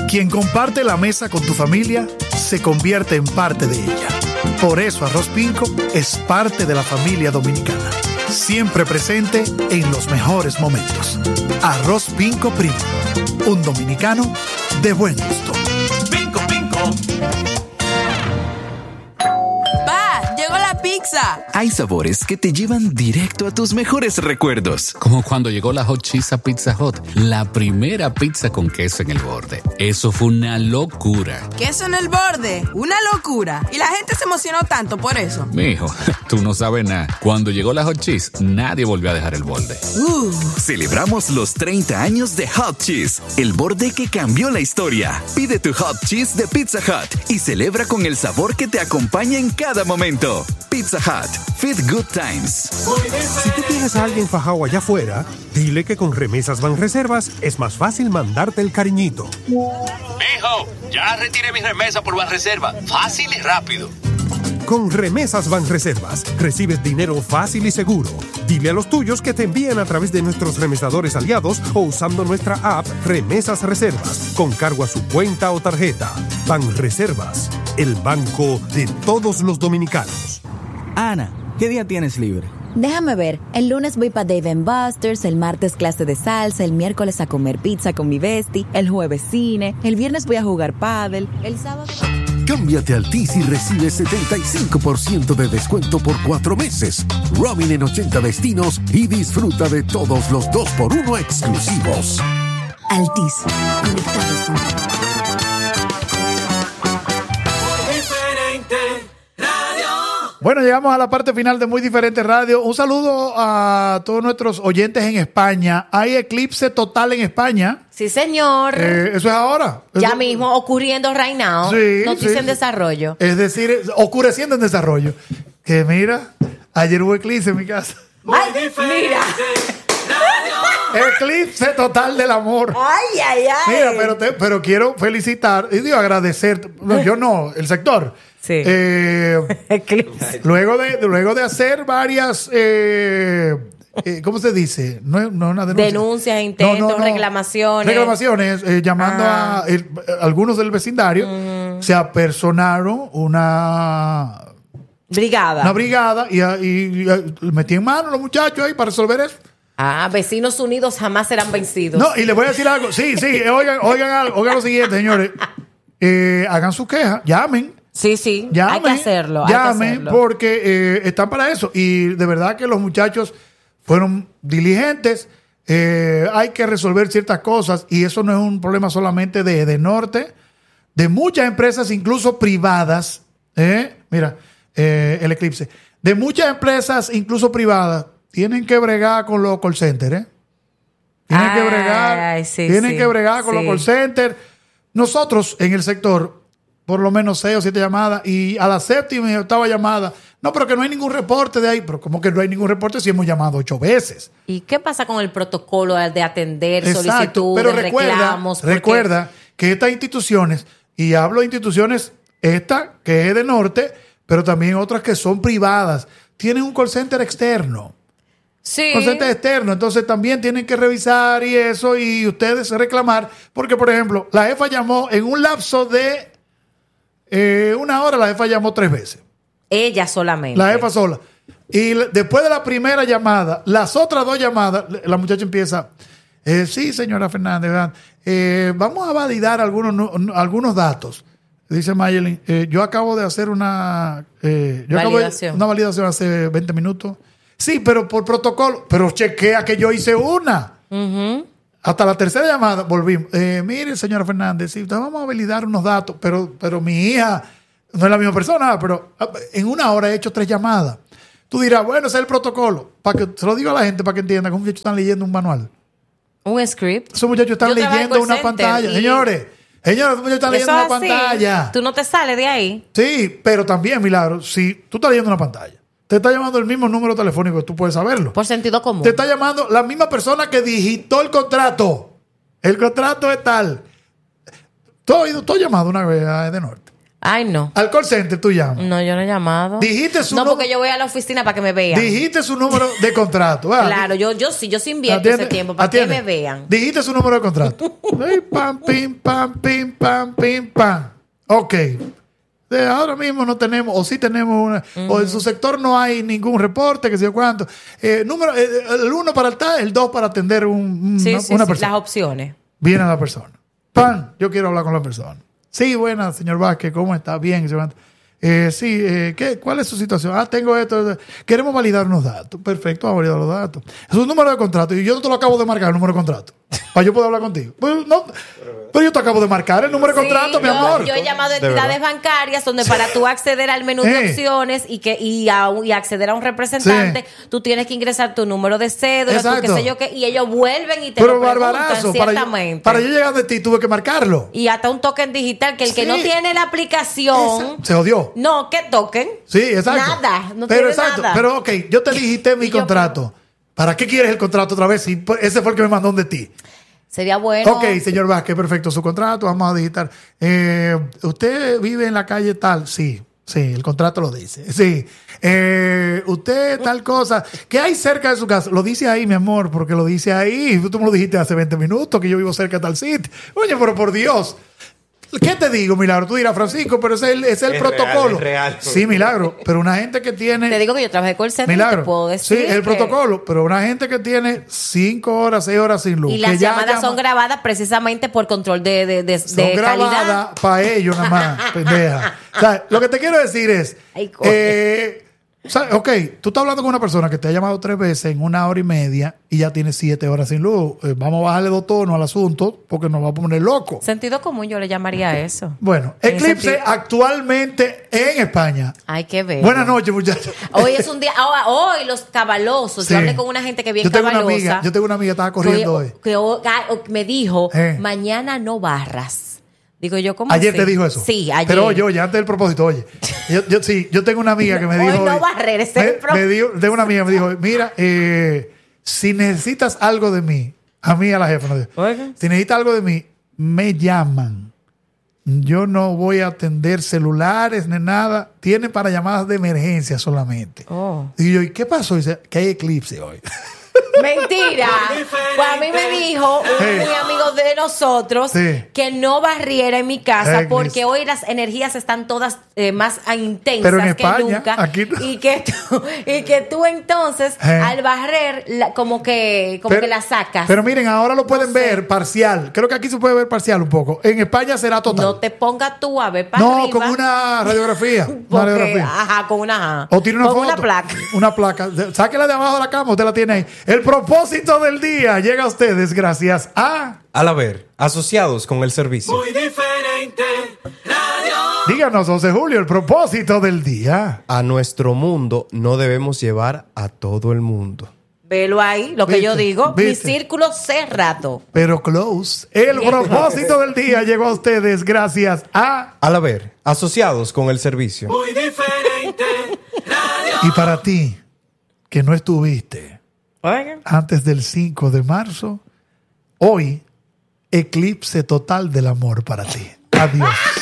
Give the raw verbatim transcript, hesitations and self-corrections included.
Quien comparte la mesa con tu familia se convierte en parte de ella. Por eso Arroz Pinco es parte de la familia dominicana. Siempre presente en los mejores momentos. Arroz Pinco Primo. Un dominicano de buen gusto. Pinco, Pinco. ¡Pa! ¡Llegó la pizza! Hay sabores que te llevan directo a tus mejores recuerdos. Como cuando llegó la Hot Cheese a Pizza Hut, la primera pizza con queso en el borde. Eso fue una locura. ¿Queso en el borde? ¡Una locura! Y la gente se emocionó tanto por eso. Mijo, tú no sabes nada. Cuando llegó la Hot Cheese, nadie volvió a dejar el borde. Uh. Celebramos los treinta años de Hot Cheese, el borde que cambió la historia. Pide tu Hot Cheese de Pizza Hut y celebra con el sabor que te acompaña en cada momento. Pizza Hut, Fit Good Times. Si tú tienes a alguien fajado allá afuera, dile que con Remesas Banreservas es más fácil mandarte el cariñito. Mijo, ya retiré mi remesa por Banreserva. Fácil y rápido. Con Remesas Banreservas recibes dinero fácil y seguro. Dile a los tuyos que te envíen a través de nuestros remesadores aliados o usando nuestra app Remesas Reservas, con cargo a su cuenta o tarjeta. Banreservas, el banco de todos los dominicanos. Ana, ¿qué día tienes libre? Déjame ver, el lunes voy para Dave and Buster's, el martes clase de salsa, el miércoles a comer pizza con mi bestie, el jueves cine, el viernes voy a jugar pádel, el sábado... Cámbiate a Altis y recibe setenta y cinco por ciento de descuento por cuatro meses. Roaming en ochenta destinos y disfruta de todos los dos por uno exclusivos. Altis, conectados contigo. Bueno, llegamos a la parte final de Muy Diferente Radio. Un saludo a todos nuestros oyentes en España. Hay eclipse total en España. Sí, señor. Eh, eso es ahora. Ya eso... mismo, ocurriendo right now. Sí, Noticia sí, en sí. desarrollo. Es decir, ocurreciendo en desarrollo. Que mira, ayer hubo eclipse en mi casa. Ay, mira. Eclipse total del amor. Ay, ay, ay. Mira, pero, te, pero quiero felicitar y digo agradecer. No, yo no, el sector. Sí. Eh, luego, de, luego de hacer varias, eh, eh, ¿cómo se dice? No, no una denuncia. Denuncias, intentos, No, no, no. reclamaciones. Reclamaciones, eh, llamando Ah. a el- algunos del vecindario. Ujú. Se apersonaron una, Brigada. una brigada y, y, y metí en mano a los muchachos ahí para resolver eso. Ah, vecinos unidos jamás serán vencidos. No, y les voy a decir algo. Sí, sí, eh, oigan, oigan, algo, oigan lo siguiente, señores. Eh, hagan sus quejas, llamen. Sí, sí, Llamen, hay que hacerlo. Hay llamen, que hacerlo. porque eh, están para eso. Y de verdad que los muchachos fueron diligentes. Eh, hay que resolver ciertas cosas y eso no es un problema solamente de, de Norte, de muchas empresas, incluso privadas. ¿eh? Mira, eh, el eclipse. De muchas empresas, incluso privadas, tienen que bregar con los call centers. ¿eh? Tienen Ay, que bregar, sí, tienen sí, que bregar con sí. los call centers. Nosotros en el sector, por lo menos seis o siete llamadas, y a la séptima y octava llamada, no, pero que no hay ningún reporte de ahí. Pero ¿cómo que no hay ningún reporte si hemos llamado ocho veces? ¿Y qué pasa con el protocolo de atender Exacto, solicitudes, pero recuerda, reclamos? Porque- recuerda que estas instituciones, y hablo de instituciones, esta que es de Norte, pero también otras que son privadas, tienen un call center externo. Sí. Call center externo, entonces también tienen que revisar y eso, y ustedes reclamar, porque por ejemplo, la jefa llamó en un lapso de eh, una hora, la jefa llamó tres veces. Ella solamente. La jefa sola. Y le- después de la primera llamada, las otras dos llamadas, la muchacha empieza, eh, sí, señora Fernández, ¿verdad? Eh, vamos a validar algunos, no- no- algunos datos. Dice Mayelin, eh, yo acabo de hacer una, eh, yo acabo de- Validación. una validación hace veinte minutos. Sí, pero por protocolo. Pero chequea que yo hice una. Ujú. Hasta la tercera llamada volvimos. Eh, mire, señora Fernández, sí, vamos a validar unos datos, pero, pero mi hija no es la misma persona, pero en una hora he hecho tres llamadas. Tú dirás, bueno, ese es el protocolo. Para que se lo digo a la gente para que entienda que los muchachos están leyendo un manual. Un script. Esos muchachos están Yo trabajo en leyendo call una center pantalla. y- Señores, señores, los muchachos están Eso leyendo una es así. pantalla. Tú no te sales de ahí. Sí, pero también, Milagro, si tú estás leyendo una pantalla, te está llamando el mismo número telefónico, tú puedes saberlo. Por sentido común. Te está llamando la misma persona que digitó el contrato. El contrato es tal. ¿Tú has, oído- tú has llamado una vez a Edenorte? Ay, no. Al call center tú llamas. No, yo no he llamado. Dijiste su No, número- porque yo voy a la oficina para que me vean. Dijiste su número de contrato. ¿verdad? Claro, yo, yo sí, yo sí invierto Atiende, ese tiempo para atiende. que me vean. Dijiste su número de contrato. Ay, pam, pim, pam, pim, pam, pim, pam. Ok. De ahora mismo no tenemos, o sí tenemos una, uh-huh. o en su sector no hay ningún reporte, que sé yo cuánto. Eh, número, eh, el uno para el tal, el dos para atender un, un, Sí, una, sí, una sí, persona. las opciones. Viene la persona. Pan, yo quiero hablar con la persona. Sí, buenas, señor Vázquez, ¿cómo está? Bien, que se cuánto. Eh, sí, eh, ¿qué, ¿cuál es su situación? Ah, tengo esto. Queremos validar unos datos. Perfecto, vamos a validar los datos. Es un número de contrato y yo no te lo acabo de marcar, el número de contrato. Para yo poder hablar contigo. Pues, no, pero yo te acabo de marcar el número de Sí, contrato, mi yo, amor. Yo he llamado a entidades bancarias donde para tú acceder al menú de Eh. opciones y que y, a, y acceder a un representante, tú tienes que ingresar tu número de cédula, tu qué Exacto. sé yo qué, y ellos vuelven y te Pero lo preguntan barbarazo, para yo, ciertamente. para yo llegar de ti tuve que marcarlo. Y hasta un token digital que el que Sí. no tiene la aplicación, Se odió. no, ¿qué token? Sí, exacto. Nada, no pero tiene exacto, nada. pero ok, yo te digité mi Y yo, contrato. ¿Para qué quieres el contrato otra vez? Si pues, ese fue el que me mandó de ti. Sería bueno. Ok, señor Vázquez, perfecto. Su contrato, vamos a digitar. Eh, ¿Usted vive en la calle tal? Sí, sí, el contrato lo dice. Sí. Eh, ¿Usted tal cosa? ¿Qué hay cerca de su casa? Lo dice ahí, mi amor, porque lo dice ahí. Tú me lo dijiste hace veinte minutos que yo vivo cerca de tal sitio. Oye, pero por Dios. ¿Qué te digo, Milagro? Tú dirás, Francisco, pero ese es el, ese es el Es protocolo. real, es real. Sí, Milagro, pero una gente que tiene... Te digo que yo trabajé call center y Milagro. te puedo decir Sí, es el que- protocolo, pero una gente que tiene cinco horas, seis horas sin luz. Y que las ya llamadas llama- son grabadas precisamente por control de, de, de, son de calidad. grabadas para ellos nada más, pendeja. O sea, lo que te quiero decir es, Ay, coño. eh, o sea, ok, tú estás hablando con una persona que te ha llamado tres veces en una hora y media y ya tiene siete horas sin luz. Eh, vamos a bajarle dos tonos al asunto porque nos va a poner loco. Sentido común yo le llamaría a eso. Bueno, En Eclipse sentido- actualmente en España. Hay que ver. Buenas noches, muchachos. Hoy es un día. Hoy, hoy los cabalosos. Sí. Yo hablé con una gente que bien Yo tengo una cabalosa. amiga, yo tengo una amiga que estaba que corriendo hoy- hoy. que hoy- ah, me dijo: Eh. mañana no barras. Digo yo, ¿cómo Ayer así? te dijo eso. Sí, ayer. Pero oye, oye, antes del propósito, oye. Yo, yo, sí, yo tengo una amiga que me Hoy dijo. no hoy- barrer, ese es el me, pro- me dijo, tengo una amiga que me dijo, mira, eh, si necesitas algo de mí, a mí, a la jefa, no dijo, Oiga. si necesitas algo de mí, me llaman. Yo no voy a atender celulares ni nada. Tiene para llamadas de emergencia solamente. Oh. Y yo, ¿y qué pasó? Dice, que hay eclipse hoy. Mentira. Pues a mí me dijo un Sí. muy amigo de nosotros Sí. que no barriera en mi casa Eh, porque Cris. hoy las energías están todas eh, más intensas Pero en que España, nunca. aquí no. Y que tú, y que tú entonces Eh. al barrer la- como que como Pero- que la sacas. Pero miren, ahora lo pueden No sé. ver parcial. Creo que aquí se puede ver parcial un poco. En España será total. no te pongas tú a ver para No, arriba. con una radiografía. Una porque, radiografía. ajá, con una ajá. O tiene una con foto. una placa. Una placa. De- Sáquela de abajo de la cama, usted la tiene ahí. El propósito del día llega a ustedes gracias a... Al haber, asociados con el servicio. Muy diferente. Radio. Díganos, José Julio, el propósito del día. A nuestro mundo no debemos llevar a todo el mundo. Velo ahí, lo que ¿Viste? yo digo, mi ¿Viste? círculo cerrado. Pero close. El Bien. propósito del día llegó a ustedes gracias a... Al haber, asociados con el servicio. Muy diferente. Radio. Y para ti, que no estuviste Oigan. antes del cinco de marzo, hoy, eclipse total del amor para ti. Adiós.